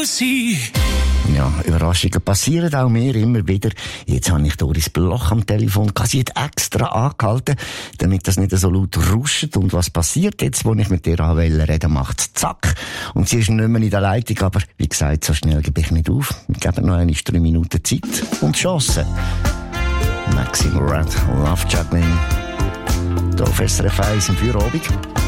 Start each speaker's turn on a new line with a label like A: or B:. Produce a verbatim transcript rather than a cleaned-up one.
A: see.
B: Ja, Überraschungen passieren auch mir immer wieder. Jetzt habe ich Doris Bloch am Telefon. Sie hat extra angehalten, damit das nicht so laut ruscht. Und was passiert jetzt, wo ich mit ihr reden macht zack. Und sie ist nicht mehr in der Leitung. Aber wie gesagt, so schnell gebe ich nicht auf. Wir geben noch einmal drei Minuten Zeit und Chancen. Maxine Red, Love Juggling. Hier auf S R F eins im Feierabend.